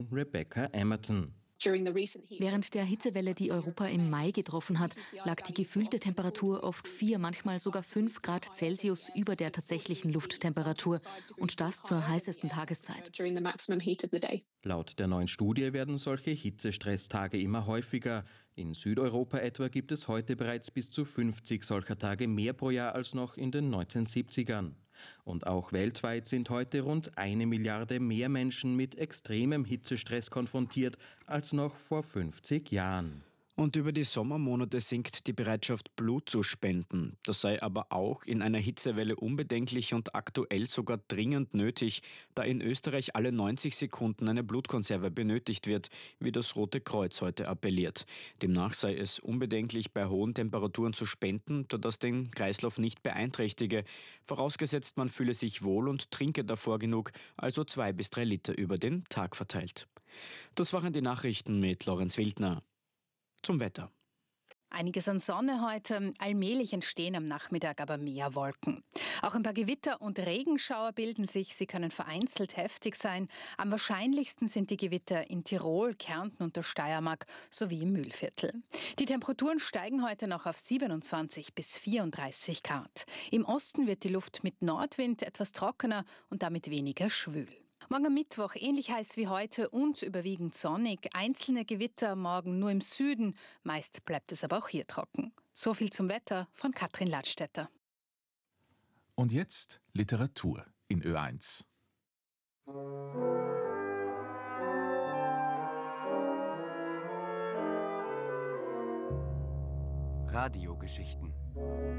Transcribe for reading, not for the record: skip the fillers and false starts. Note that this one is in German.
Rebecca Emerton. Während der Hitzewelle, die Europa im Mai getroffen hat, lag die gefühlte Temperatur oft 4, manchmal sogar 5 Grad Celsius über der tatsächlichen Lufttemperatur. Und das zur heißesten Tageszeit. Laut der neuen Studie werden solche Hitzestressstage immer häufiger. In Südeuropa etwa gibt es heute bereits bis zu 50 solcher Tage mehr pro Jahr als noch in den 1970ern. Und auch weltweit sind heute rund 1 Milliarde mehr Menschen mit extremem Hitzestress konfrontiert als noch vor 50 Jahren. Und über die Sommermonate sinkt die Bereitschaft, Blut zu spenden. Das sei aber auch in einer Hitzewelle unbedenklich und aktuell sogar dringend nötig, da in Österreich alle 90 Sekunden eine Blutkonserve benötigt wird, wie das Rote Kreuz heute appelliert. Demnach sei es unbedenklich, bei hohen Temperaturen zu spenden, da das den Kreislauf nicht beeinträchtige. Vorausgesetzt, man fühle sich wohl und trinke davor genug, also 2 bis 3 Liter über den Tag verteilt. Das waren die Nachrichten mit Lorenz Wildner. Zum Wetter. Einiges an Sonne heute, allmählich entstehen am Nachmittag aber mehr Wolken. Auch ein paar Gewitter und Regenschauer bilden sich, sie können vereinzelt heftig sein. Am wahrscheinlichsten sind die Gewitter in Tirol, Kärnten und der Steiermark sowie im Mühlviertel. Die Temperaturen steigen heute noch auf 27 bis 34 Grad. Im Osten wird die Luft mit Nordwind etwas trockener und damit weniger schwül. Morgen am Mittwoch ähnlich heiß wie heute und überwiegend sonnig. Einzelne Gewitter morgen nur im Süden. Meist bleibt es aber auch hier trocken. So viel zum Wetter von Katrin Ladstätter. Und jetzt Literatur in Ö1. Radiogeschichten.